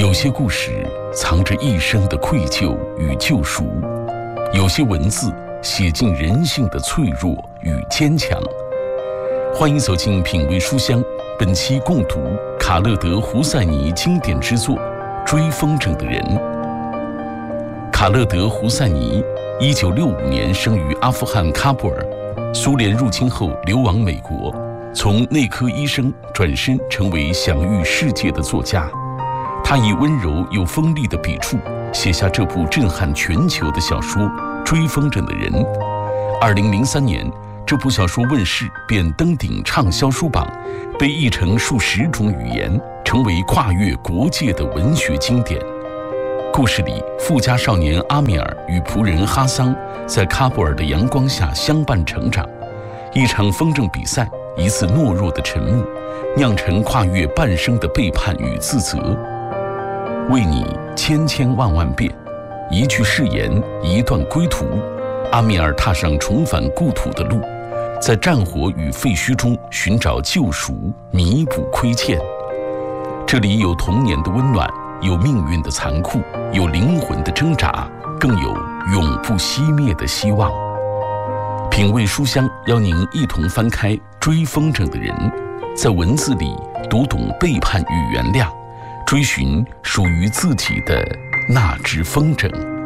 有些故事藏着一生的愧疚与救赎，有些文字写尽人性的脆弱与坚强。欢迎走进品味书香，本期共读卡勒德·胡塞尼经典之作《追风筝的人》。卡勒德·胡塞尼1965年生于阿富汗喀布尔，苏联入侵后流亡美国，从内科医生转身成为享誉世界的作家。他以温柔又锋利的笔触写下这部震撼全球的小说《追风筝的人》。2003年，这部小说问世便登顶畅销书榜，被译成数十种语言，成为跨越国界的文学经典。故事里，富家少年阿米尔与仆人哈桑在喀布尔的阳光下相伴成长。一场风筝比赛，一次懦弱的沉默，酿成跨越半生的背叛与自责。为你千千万万遍，一句誓言，一段归途，阿米尔踏上重返故土的路，在战火与废墟中寻找救赎，弥补亏欠。这里有童年的温暖，有命运的残酷，有灵魂的挣扎，更有永不熄灭的希望。品味书香，邀您一同翻开《追风筝的人》，在文字里读懂背叛与原谅，追寻属于自己的那只风筝。